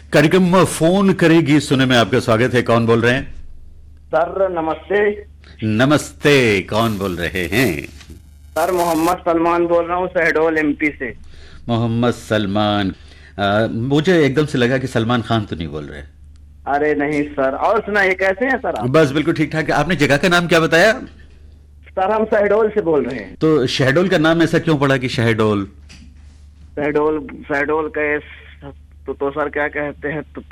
कार्यक्रम फोन करेगी सुने में आपका स्वागत है। कौन बोल रहे हैं? सर नमस्ते। नमस्ते, कौन बोल रहे हैं? सर मोहम्मद सलमान बोल रहा हूँ, शहडोल एमपी से। मोहम्मद सलमान। मुझे एकदम से लगा कि सलमान खान तो नहीं बोल रहे। अरे नहीं सर। और सुनाइए, कैसे हैं सर आप? बस बिल्कुल ठीक ठाक है। आपने जगह का नाम क्या बताया? सर हम शहडोल से बोल रहे हैं। तो शहडोल का नाम ऐसा क्यों पड़ा कि शहडोल? शहडोल शहडोल का तो सर क्या कहते हैं, तो